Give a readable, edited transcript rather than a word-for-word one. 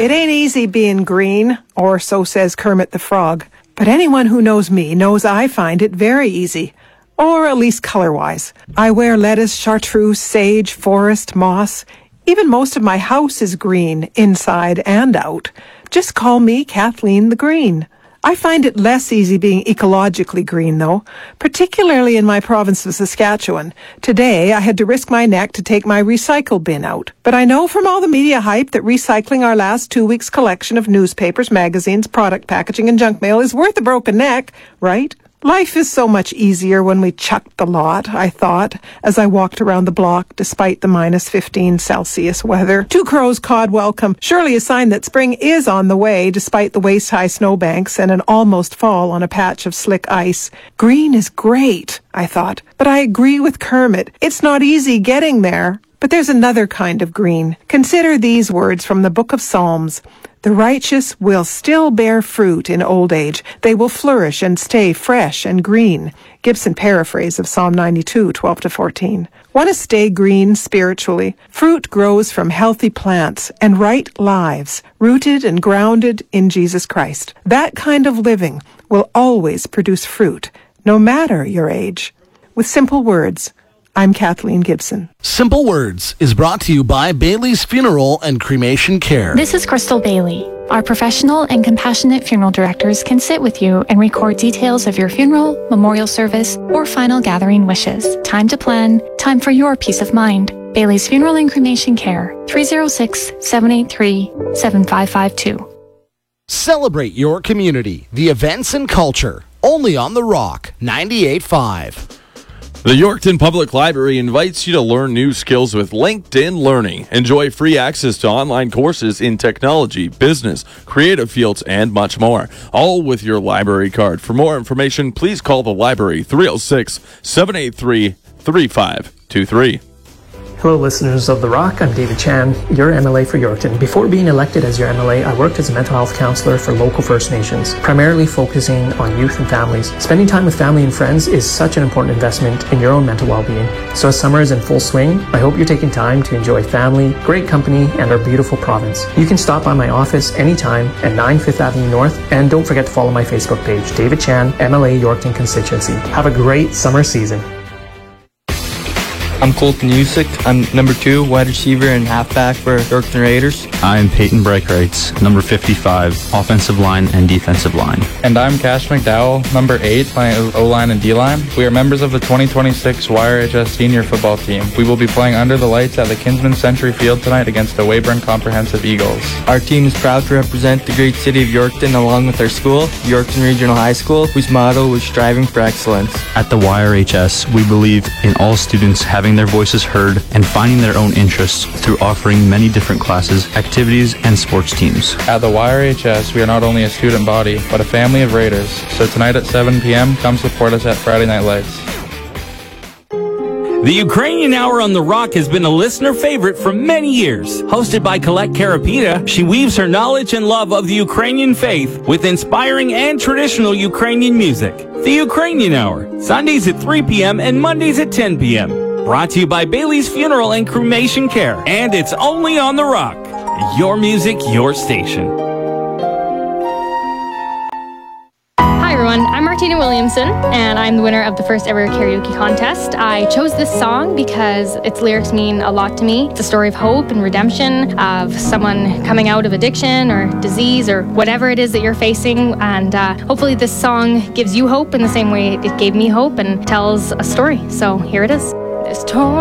It ain't easy being green, or so says Kermit the Frog. But anyone who knows me knows I find it very easy. Or at least color-wise. I wear lettuce, chartreuse, sage, forest, moss. Even most of my house is green, inside and out. Just call me Kathleen the Green. I find it less easy being ecologically green, though, particularly in my province of Saskatchewan. Today, I had to risk my neck to take my recycle bin out. But I know from all the media hype that recycling our last 2 weeks' collection of newspapers, magazines, product packaging, and junk mail is worth a broken neck, right? Life is so much easier when we chuck the lot, I thought, as I walked around the block despite the minus 15 Celsius weather. 2 crows cawed welcome, surely a sign that spring is on the way despite the waist-high snowbanks and an almost fall on a patch of slick ice. Green is great, I thought, but I agree with Kermit. It's not easy getting there. But there's another kind of green. Consider these words from the Book of Psalms. The righteous will still bear fruit in old age. They will flourish and stay fresh and green. Gibson paraphrase of Psalm 92, 12-14. Want to stay green spiritually? Fruit grows from healthy plants and right lives, rooted and grounded in Jesus Christ. That kind of living will always produce fruit, no matter your age. With simple words, I'm Kathleen Gibson. Simple Words is brought to you by Bailey's Funeral and Cremation Care. This is Crystal Bailey. Our professional and compassionate funeral directors can sit with you and record details of your funeral, memorial service, or final gathering wishes. Time to plan, time for your peace of mind. Bailey's Funeral and Cremation Care, 306-783-7552. Celebrate your community, the events and culture, only on The Rock, 98.5. The Yorkton Public Library invites you to learn new skills with LinkedIn Learning. Enjoy free access to online courses in technology, business, creative fields, and much more. All with your library card. For more information, please call the library 306-783-3523. Hello listeners of The Rock, I'm David Chan, your MLA for Yorkton. Before being elected as your MLA, I worked as a mental health counselor for local First Nations, primarily focusing on youth and families. Spending time with family and friends is such an important investment in your own mental well-being. So as summer is in full swing, I hope you're taking time to enjoy family, great company, and our beautiful province. You can stop by my office anytime at 9 5th Avenue North, and don't forget to follow my Facebook page, David Chan, MLA Yorkton Constituency. Have a great summer season. I'm Colton Usick. I'm number 2 wide receiver and halfback for Yorkton Raiders. I'm Peyton Breitkreitz, number 55, offensive line and defensive line. And I'm Cash McDowell, number 8, playing O-line and D-line. We are members of the 2026 YRHS senior football team. We will be playing under the lights at the Kinsman Century Field tonight against the Weyburn Comprehensive Eagles. Our team is proud to represent the great city of Yorkton along with our school, Yorkton Regional High School, whose motto was striving for excellence. At the YRHS, we believe in all students having their voices heard and finding their own interests through offering many different classes, activities, and sports teams. At the YRHS, we are not only a student body, but a family of Raiders. So tonight at 7 p.m., come support us at Friday Night Lights. The Ukrainian Hour on The Rock has been a listener favorite for many years. Hosted by Colette Karapita, she weaves her knowledge and love of the Ukrainian faith with inspiring and traditional Ukrainian music. The Ukrainian Hour, Sundays at 3 p.m. and Mondays at 10 p.m. Brought to you by Bailey's Funeral and Cremation Care. And it's only on The Rock. Your music, your station. Hi everyone, I'm Martina Williamson, and I'm the winner of the first ever karaoke contest. I chose this song because its lyrics mean a lot to me. It's a story of hope and redemption, of someone coming out of addiction or disease or whatever it is that you're facing, and hopefully this song gives you hope in the same way it gave me hope and tells a story. So here it is. This torn